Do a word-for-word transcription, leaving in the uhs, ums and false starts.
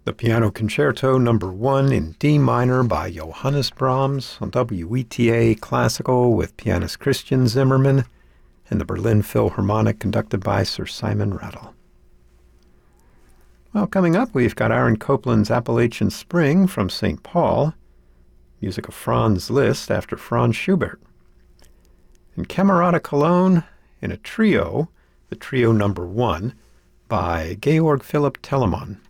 The Piano Concerto Number one in D minor by Johannes Brahms on W E T A Classical with pianist Christian Zimmermann and the Berlin Philharmonic conducted by Sir Simon Rattle. Well, coming up, we've got Aaron Copland's Appalachian Spring from Saint Paul, music of Franz Liszt after Franz Schubert, and Camerata Cologne in a trio, the Trio Number one, by Georg Philipp Telemann.